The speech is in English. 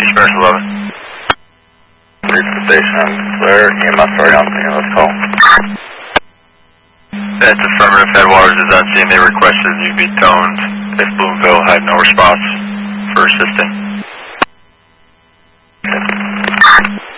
Experience 11. Reach the station, clear, EMS already on scene, let's call. That's affirmative. Headwaters is on scene. They requested you be toned if Bloomville had no response for assisting. Okay.